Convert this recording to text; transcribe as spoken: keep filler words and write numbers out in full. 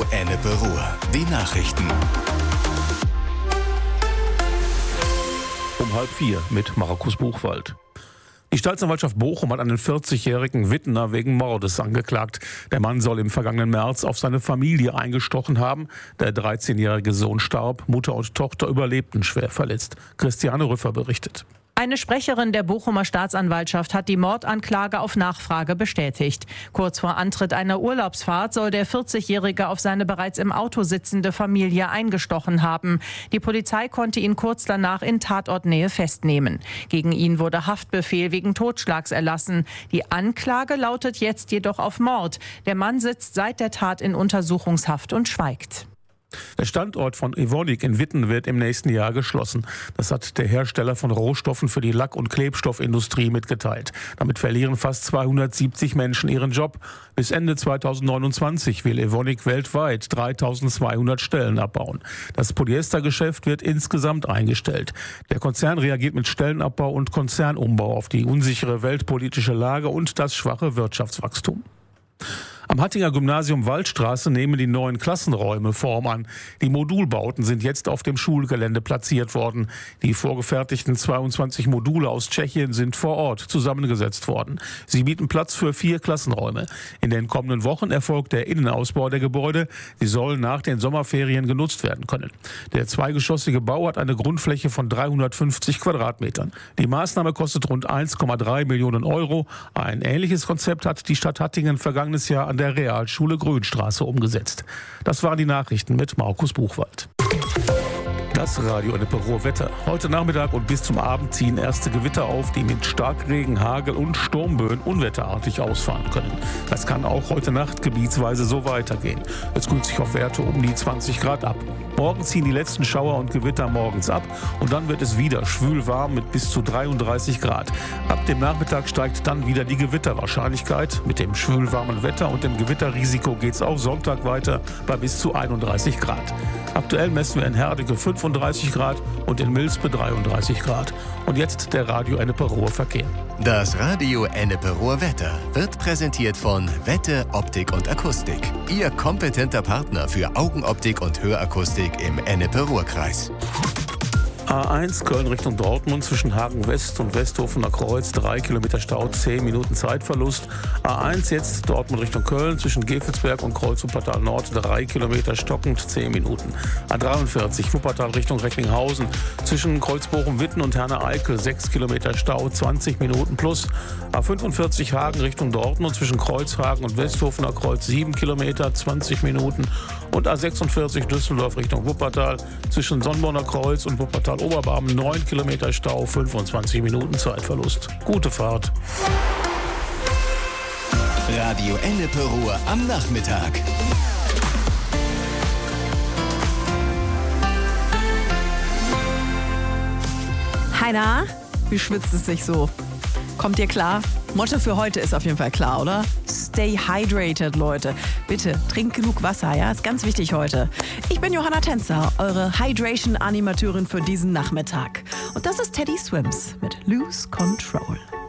Radio Ennepe Ruhr. Die Nachrichten. Um halb vier mit Markus Buchwald. Die Staatsanwaltschaft Bochum hat einen vierzigjährigen Wittener wegen Mordes angeklagt. Der Mann soll im vergangenen März auf seine Familie eingestochen haben. Der dreizehnjährige Sohn starb, Mutter und Tochter überlebten schwer verletzt. Christiane Rüffer berichtet. Eine Sprecherin der Bochumer Staatsanwaltschaft hat die Mordanklage auf Nachfrage bestätigt. Kurz vor Antritt einer Urlaubsfahrt soll der vierzigjährige auf seine bereits im Auto sitzende Familie eingestochen haben. Die Polizei konnte ihn kurz danach in Tatortnähe festnehmen. Gegen ihn wurde Haftbefehl wegen Totschlags erlassen. Die Anklage lautet jetzt jedoch auf Mord. Der Mann sitzt seit der Tat in Untersuchungshaft und schweigt. Der Standort von Evonik in Witten wird im nächsten Jahr geschlossen. Das hat der Hersteller von Rohstoffen für die Lack- und Klebstoffindustrie mitgeteilt. Damit verlieren fast zweihundertsiebzig Menschen ihren Job. Bis Ende zweitausendneunundzwanzig will Evonik weltweit dreitausendzweihundert Stellen abbauen. Das Polyestergeschäft wird insgesamt eingestellt. Der Konzern reagiert mit Stellenabbau und Konzernumbau auf die unsichere weltpolitische Lage und das schwache Wirtschaftswachstum. Am Hattinger Gymnasium Waldstraße nehmen die neuen Klassenräume Form an. Die Modulbauten sind jetzt auf dem Schulgelände platziert worden. Die vorgefertigten zweiundzwanzig Module aus Tschechien sind vor Ort zusammengesetzt worden. Sie bieten Platz für vier Klassenräume. In den kommenden Wochen erfolgt der Innenausbau der Gebäude. Sie sollen nach den Sommerferien genutzt werden können. Der zweigeschossige Bau hat eine Grundfläche von dreihundertfünfzig Quadratmetern. Die Maßnahme kostet rund eins Komma drei Millionen Euro. Ein ähnliches Konzept hat die Stadt Hattingen vergangenes Jahr an der Realschule Grünstraße umgesetzt. Das waren die Nachrichten mit Markus Buchwald. Das Radio Ennepe Ruhr Wetter. Heute Nachmittag und bis zum Abend ziehen erste Gewitter auf, die mit Starkregen, Hagel und Sturmböen unwetterartig ausfahren können. Das kann auch heute Nacht gebietsweise so weitergehen. Es kühlt sich auf Werte um die zwanzig Grad ab. Morgen ziehen die letzten Schauer und Gewitter morgens ab und dann wird es wieder schwül warm mit bis zu dreiunddreißig Grad. Ab dem Nachmittag steigt dann wieder die Gewitterwahrscheinlichkeit. Mit dem schwülwarmen Wetter und dem Gewitterrisiko geht es auch Sonntag weiter bei bis zu einunddreißig Grad. Aktuell messen wir in Herdecke fünfunddreißig Grad und in Milspe dreiunddreißig Grad. Und jetzt der Radio Ennepe Ruhr Verkehr. Das Radio Ennepe Ruhr Wetter wird präsentiert von Wette Optik und Akustik. Ihr kompetenter Partner für Augenoptik und Hörakustik im Ennepe Ruhr-Kreis. A eins Köln Richtung Dortmund zwischen Hagen West und Westhofener Kreuz, drei Kilometer Stau, zehn Minuten Zeitverlust. A eins jetzt Dortmund Richtung Köln zwischen Gevelsberg und Kreuz Wuppertal Nord, drei Kilometer stockend, zehn Minuten. A dreiundvierzig Wuppertal Richtung Recklinghausen zwischen Kreuzbochum-Witten und Herne-Eickel, sechs Kilometer Stau, zwanzig Minuten plus. A fünfundvierzig Hagen Richtung Dortmund zwischen Kreuzhagen und Westhofener Kreuz, sieben Kilometer, zwanzig Minuten. Und A sechsundvierzig Düsseldorf Richtung Wuppertal zwischen Sonnborner Kreuz und Wuppertal Oberbarmen, neun Kilometer Stau, fünfundzwanzig Minuten Zeitverlust. Gute Fahrt. Radio Ennepe Ruhr am Nachmittag. Heiner, wie schwitzt es sich so? Kommt ihr klar? Motto für heute ist auf jeden Fall klar, oder? Stay hydrated, Leute. Bitte, trinkt genug Wasser, ja? Ist ganz wichtig heute. Ich bin Johanna Tänzer, eure Hydration-Animateurin für diesen Nachmittag. Und das ist Teddy Swims mit Lose Control.